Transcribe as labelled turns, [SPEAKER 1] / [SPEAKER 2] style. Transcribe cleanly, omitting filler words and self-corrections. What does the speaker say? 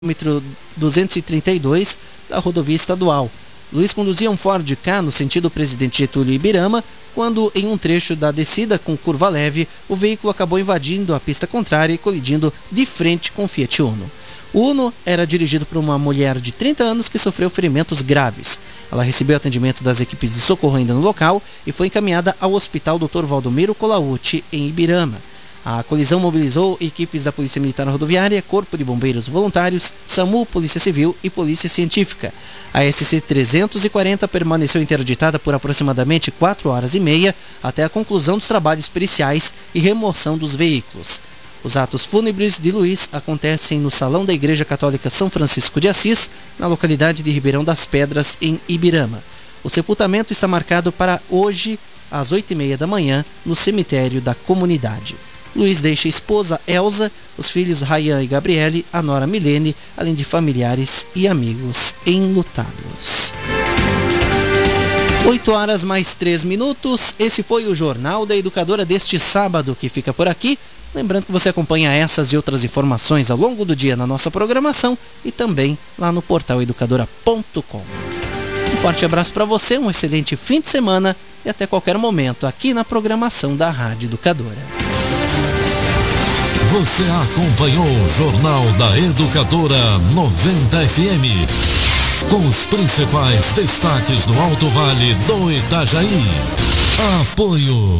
[SPEAKER 1] quilômetro 232 da rodovia estadual. Luiz conduzia um Ford Ka no sentido Presidente Getúlio Ibirama, quando em um trecho da descida com curva leve, o veículo acabou invadindo a pista contrária e colidindo de frente com o Fiat Uno. O Uno era dirigido por uma mulher de 30 anos que sofreu ferimentos graves. Ela recebeu atendimento das equipes de socorro ainda no local e foi encaminhada ao Hospital Dr. Valdomiro Colautti, em Ibirama. A colisão mobilizou equipes da Polícia Militar Rodoviária, Corpo de Bombeiros Voluntários, SAMU, Polícia Civil e Polícia Científica. A SC-340 permaneceu interditada por aproximadamente 4 horas e meia até a conclusão dos trabalhos periciais e remoção dos veículos. Os atos fúnebres de Luiz acontecem no Salão da Igreja Católica São Francisco de Assis, na localidade de Ribeirão das Pedras, em Ibirama. O sepultamento está marcado para hoje, às 8h30 da manhã, no cemitério da comunidade. Luiz deixa a esposa Elza, os filhos Ryan e Gabriele, a nora Milene, além de familiares e amigos enlutados. 8 horas mais 3 minutos, esse foi o Jornal da Educadora deste sábado, que fica por aqui. Lembrando que você acompanha essas e outras informações ao longo do dia na nossa programação e também lá no portal educadora.com. Um forte abraço para você, um excelente fim de semana e até qualquer momento aqui na programação da Rádio Educadora.
[SPEAKER 2] Você acompanhou o Jornal da Educadora 90 FM, com os principais destaques do Alto Vale do Itajaí. Apoio